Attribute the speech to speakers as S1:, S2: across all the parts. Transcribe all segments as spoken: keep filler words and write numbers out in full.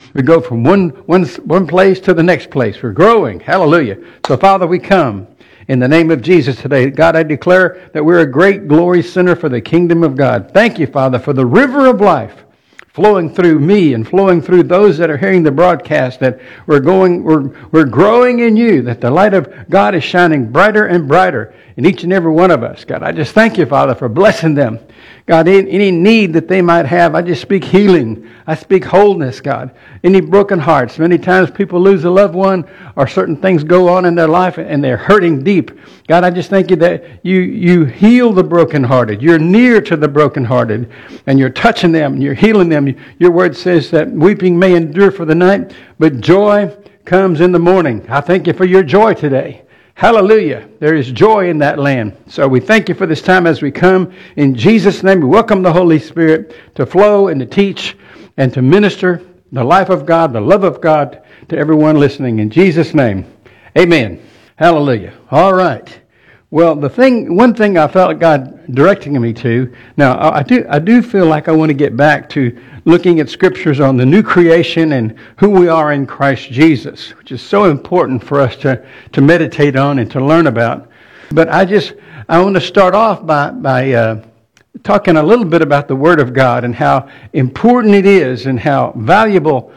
S1: we go from one, one, one place to the next place. We're growing. Hallelujah. So, Father, we come in the name of Jesus today. God, I declare that we're a great glory center for the kingdom of God. Thank you, Father, for the river of life flowing through me and flowing through those that are hearing the broadcast, that we're going, we're, we're growing in you, that the light of God is shining brighter and brighter in each and every one of us. God, I just thank you, Father, for blessing them. God, any need that they might have, I just speak healing. I speak wholeness, God. Any broken hearts. Many times people lose a loved one or certain things go on in their life and they're hurting deep. God, I just thank you that you, you heal the brokenhearted. You're near to the brokenhearted and you're touching them and you're healing them. Your word says that weeping may endure for the night, but joy comes in the morning. I thank you for your joy today. Hallelujah. There is joy in that land. So we thank you for this time as we come. In Jesus' name, we welcome the Holy Spirit to flow and to teach and to minister the life of God, the love of God to everyone listening. In Jesus' name, amen. Hallelujah. All right. Well, the thing, one thing I felt God directing me to, now I do, I do feel like I want to get back to looking at scriptures on the new creation and who we are in Christ Jesus, which is so important for us to, to meditate on and to learn about. But I just, I want to start off by, by uh, talking a little bit about the Word of God and how important it is and how valuable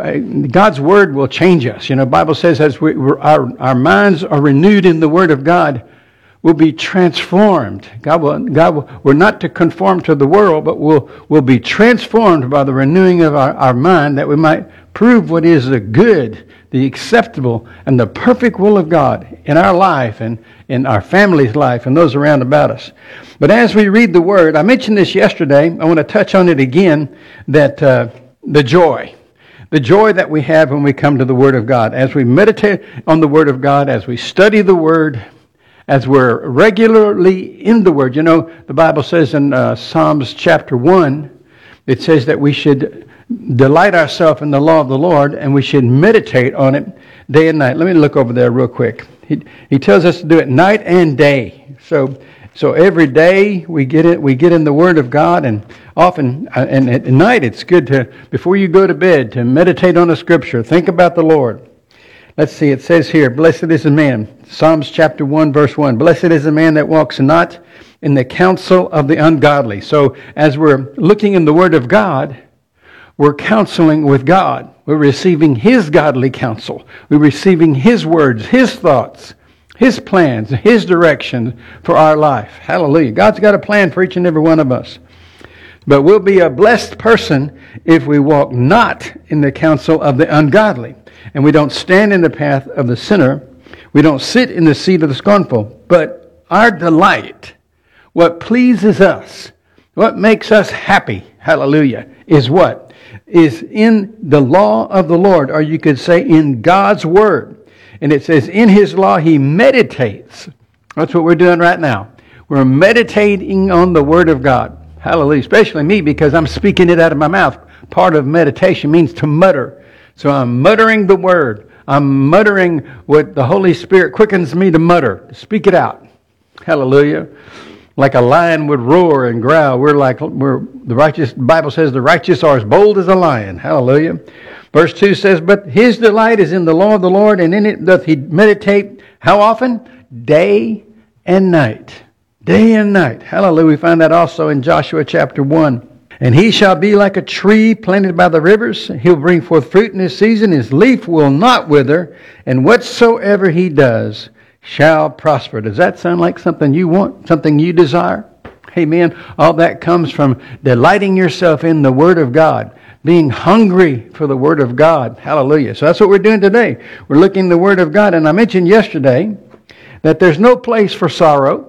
S1: God's Word will change us. You know, the Bible says as we, our, our minds are renewed in the Word of God, we'll be transformed. God will, God will, we're not to conform to the world, but we'll, we'll be transformed by the renewing of our, our mind, that we might prove what is the good, the acceptable, and the perfect will of God in our life and in our family's life and those around about us. But as we read the Word, I mentioned this yesterday, I want to touch on it again, that uh, the joy. The joy that we have when we come to the Word of God. As we meditate on the Word of God, as we study the Word, as we're regularly in the Word. You know, the Bible says in uh, Psalms chapter one, it says that we should delight ourselves in the law of the Lord and we should meditate on it day and night. Let me look over there real quick. He, he tells us to do it night and day. So so every day we get it, we get in the Word of God, and often, uh, and at night it's good to, before you go to bed, to meditate on the Scripture. Think about the Lord. Let's see, it says here, blessed is the man, Psalms chapter one, verse one, blessed is the man that walks not in the counsel of the ungodly. So as we're looking in the Word of God, we're counseling with God. We're receiving His godly counsel. We're receiving His words, His thoughts, His plans, His direction for our life. Hallelujah. God's got a plan for each and every one of us. But we'll be a blessed person if we walk not in the counsel of the ungodly. And we don't stand in the path of the sinner. We don't sit in the seat of the scornful. But our delight, what pleases us, what makes us happy, hallelujah, is what? Is in the law of the Lord, or you could say in God's Word. And it says in His law He meditates. That's what we're doing right now. We're meditating on the Word of God. Hallelujah. Especially me, because I'm speaking it out of my mouth. Part of meditation means to mutter. So I'm muttering the Word. I'm muttering what the Holy Spirit quickens me to mutter, to speak it out. Hallelujah. Like a lion would roar and growl. We're like, we're, the righteous, the Bible says the righteous are as bold as a lion. Hallelujah. Verse two says, but his delight is in the law of the Lord, and in it doth he meditate, how often? Day and night. Day and night. Hallelujah. We find that also in Joshua chapter one. And he shall be like a tree planted by the rivers. He'll bring forth fruit in his season. His leaf will not wither. And whatsoever he does shall prosper. Does that sound like something you want? Something you desire? Amen. All that comes from delighting yourself in the Word of God. Being hungry for the Word of God. Hallelujah. So that's what we're doing today. We're looking at the Word of God. And I mentioned yesterday that there's no place for sorrow.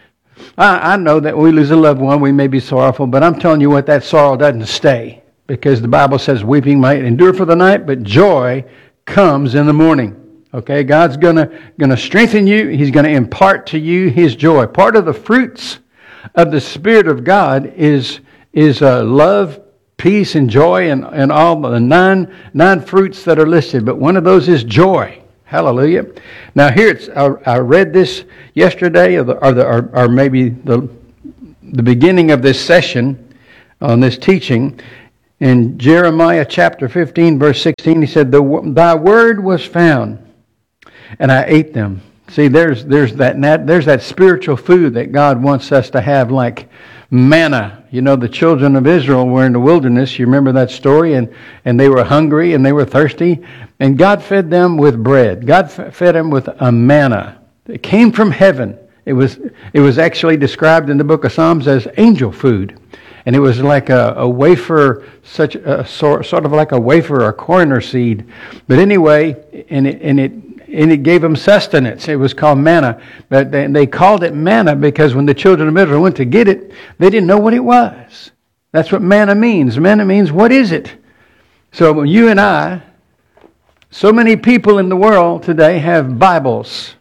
S1: I, I know that when we lose a loved one, we may be sorrowful, but I'm telling you what, that sorrow doesn't stay, because the Bible says weeping might endure for the night, but joy comes in the morning. Okay, God's gonna gonna strengthen you. He's gonna impart to you His joy. Part of the fruits of the Spirit of God is is uh, love, peace, and joy, and, and all the nine nine fruits that are listed. But one of those is joy. Hallelujah. Now here it's, I, I read this yesterday, or, the, or, the, or, or maybe the, the beginning of this session on this teaching. In Jeremiah chapter fifteen, verse sixteen, he said, "Thy word was found, and I ate them." See, there's there's that there's that spiritual food that God wants us to have, like manna. You know, the children of Israel were in the wilderness. You remember that story? And, and they were hungry and they were thirsty. And God fed them with bread. God f- fed them with a manna. It came from heaven. It was it was actually described in the book of Psalms as angel food. And it was like a, a wafer, such a sort, sort of like a wafer or corner seed. But anyway, and it, and it and it gave them sustenance. It was called manna. But they, they called it manna because when the children of Israel went to get it, they didn't know what it was. That's what manna means. Manna means, what is it? So when you and I, so many people in the world today have Bibles.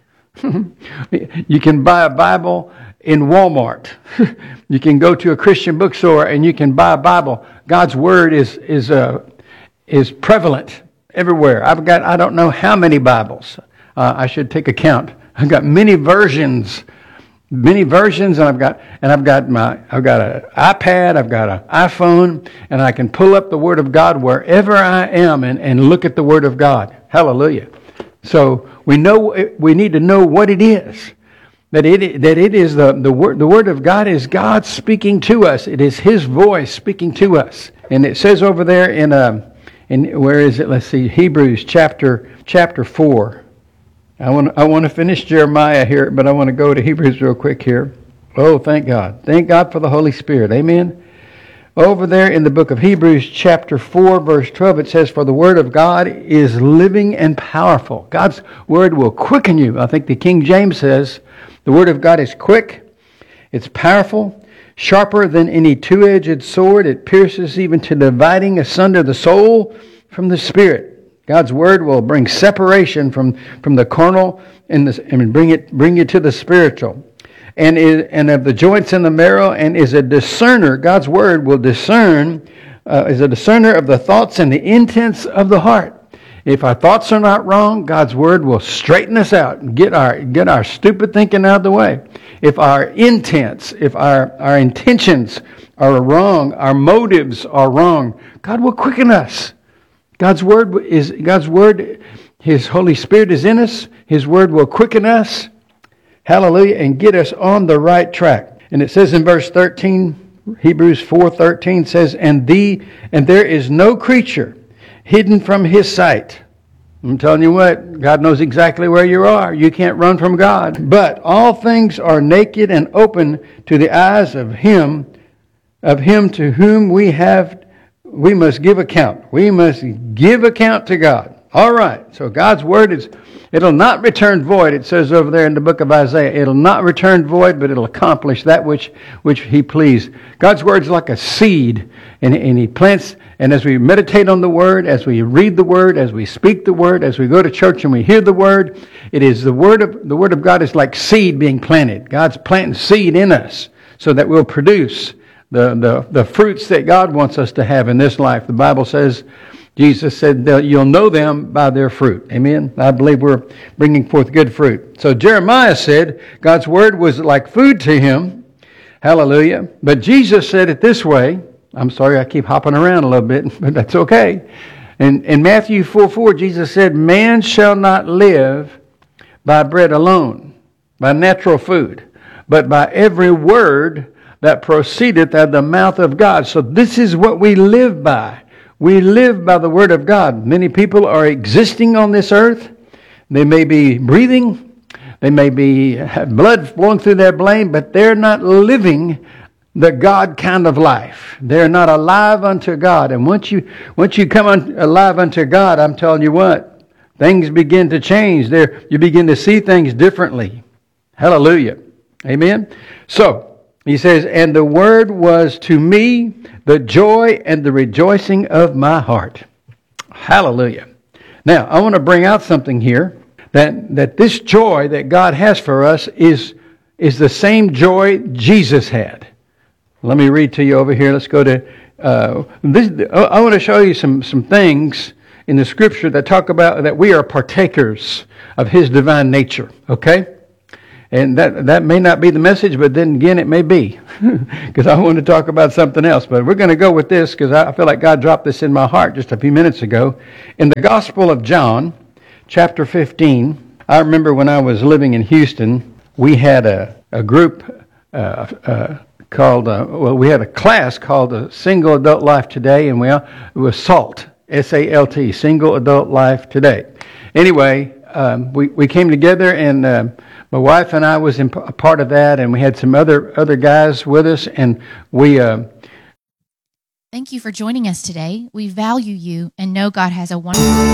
S1: You can buy a Bible in Walmart. You can go to a Christian bookstore and you can buy a Bible. God's Word is is uh, is prevalent everywhere. I've got, I don't know how many Bibles. Uh, I should take a count. I've got many versions, many versions, and I've got, and I've got my, I've got an iPad, I've got an iPhone, and I can pull up the Word of God wherever I am and, and look at the Word of God. Hallelujah. So we know, we need to know what it is. That it, that it is the, the word, the Word of God is God speaking to us. It is His voice speaking to us. And it says over there in, uh, in where is it? Let's see, Hebrews chapter, chapter four. I want, I want to finish Jeremiah here, but I want to go to Hebrews real quick here. Oh, thank God. Thank God for the Holy Spirit. Amen. Over there in the book of Hebrews chapter four, verse twelve, it says, "For the Word of God is living and powerful." God's Word will quicken you. I think the King James says, the Word of God is quick, it's powerful, sharper than any two-edged sword. It pierces even to dividing asunder the soul from the spirit. God's Word will bring separation from, from the carnal and, the, and bring it bring you to the spiritual. And, is, and of the joints and the marrow, and is a discerner. God's Word will discern, uh, is a discerner of the thoughts and the intents of the heart. If our thoughts are not wrong, God's Word will straighten us out and get our get our stupid thinking out of the way. If our intents, if our, our intentions are wrong, our motives are wrong, God will quicken us. God's Word is God's Word, His Holy Spirit is in us. His Word will quicken us. Hallelujah, and get us on the right track. And it says in verse thirteen, Hebrews four thirteen says, "And thee and there is no creature hidden from His sight." I'm telling you what, God knows exactly where you are. You can't run from God. "But all things are naked and open to the eyes of Him, of Him to whom we have, we must give account." We must give account to God. All right. So God's Word is, it'll not return void. It says over there in the book of Isaiah, it'll not return void, but it'll accomplish that which, which He pleased. God's Word is like a seed, and, and He plants. And as we meditate on the Word, as we read the Word, as we speak the Word, as we go to church and we hear the Word, it is the Word of the Word of God is like seed being planted. God's planting seed in us so that we'll produce the, the, the fruits that God wants us to have in this life. The Bible says, Jesus said, "You'll know them by their fruit." Amen. I believe we're bringing forth good fruit. So Jeremiah said God's Word was like food to him. Hallelujah. But Jesus said it this way. I'm sorry, I keep hopping around a little bit, but that's okay. In, in Matthew four four, Jesus said, "Man shall not live by bread alone, by natural food, but by every word that proceedeth out of the mouth of God." So this is what we live by. We live by the Word of God. Many people are existing on this earth. They may be breathing. They may be have blood flowing through their brain, but they're not living the God kind of life. They're not alive unto God. And once you once you come un, alive unto God, I'm telling you what, things begin to change. There, you begin to see things differently. Hallelujah. Amen. So he says, "And the Word was to me the joy and the rejoicing of my heart." Hallelujah. Now, I want to bring out something here, that, that this joy that God has for us is, is the same joy Jesus had. Let me read to you over here. Let's go to, uh, this. I want to show you some, some things in the Scripture that talk about that we are partakers of His divine nature. Okay? And that, that may not be the message, but then again, it may be. Because I want to talk about something else. But we're going to go with this because I feel like God dropped this in my heart just a few minutes ago. In the Gospel of John, chapter fifteen, I remember when I was living in Houston, we had a, a group uh, uh, called, uh, well, we had a class called uh, Single Adult Life Today, and we all, it was SALT, S A L T, Single Adult Life Today. Anyway, um, we, we came together, and uh, my wife and I was in p- a part of that, and we had some other, other guys with us, and we... Uh,
S2: Thank you for joining us today. We value you and know God has a wonderful